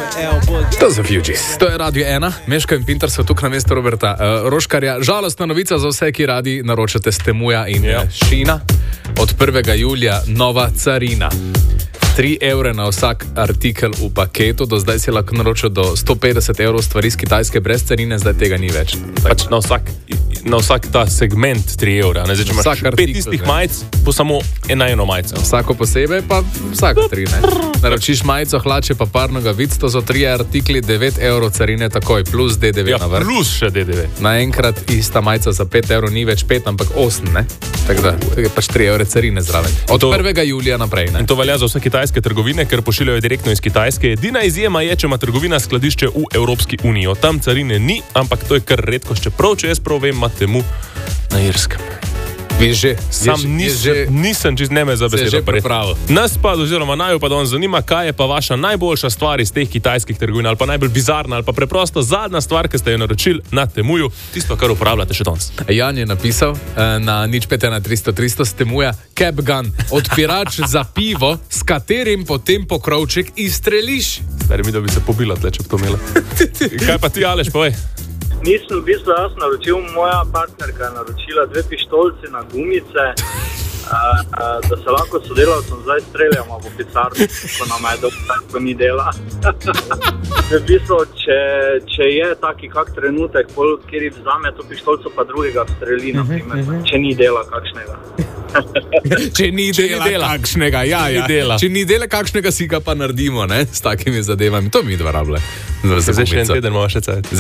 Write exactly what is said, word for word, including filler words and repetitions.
To so Fugees. To je Radio ena. Meško in Pinter so tukaj na mesto Roberta uh, Roškarja. Žalostna novica za vse, ki radi naročate s Temuja in yeah. Šina. Od prvega julija nova carina. tri evre na vsak artikel v paketu. Do zdaj si lahko naročil do sto petdeset evrov stvari iz Kitajske brez carine, zdaj tega ni več. Pač na vsak, na vsak ta segment tri evra. Ne? Zdaj, če imaš artikel, pet istih majic, po samo ena eno majico. Vsako posebej pa vsako tri, ne? Naročiš majico, hlače pa par nogavic, to so tri artikli, devet evrov carine takoj, plus D D V ja, na vrh. Plus še D D V. Naenkrat ista majica za pet evrov ni več pet, ampak osem, ne? Tako da, je pač tri evre carine zraven. Od to, prvega julija naprej, ne? In to velja za vse kitajske trgovine, ker pošiljajo direktno iz Kitajske. Edina izjema je, če ima trgovina skladišče v Evropski uniji. Tam carine ni, ampak to je kar redko, čeprav, če jaz prav vem, ima Temu na Irskem. Vi že, sam je, nis, je že, nisem čist neme za besedo pripravil. Nas pa, oziroma naju pa danes zanima, kaj je pa vaša najboljša stvar iz teh kitajskih trgovin, ali pa najbolj bizarna, ali pa preprosto zadnja stvar, ki ste jo naročili na Temuju, tisto, kar uporabljate še danes. Jan je napisal na nič pet ena tristo tristo s Temuja Cap Gun, odpirač za pivo, s katerim potem pokrovček izstreliš. Stari mi, da bi se pobila tle, če bi to imela. Kaj pa ti, Aleš, povej? Nisem v bistvu jaz naročil, moja partnerka je naročila dve pištolci na gumice, a, a, da se lahko sodelavcem zdaj streljamo po pisarni, ko nam je dobro, ko ni dela. V bistvu, če, če je taki kak trenutek, pol, kjer vzame to pištolco, pa drugega streli, na primer, če ni dela kakšnega. Če ni Če dela, ni dela kakšnega, ja, ja. Dela. Če ni dela kakšnega, si ga pa naredimo, ne, s takimi zadevami. To mi dva rable. Zdaj še en teden imamo še cajt.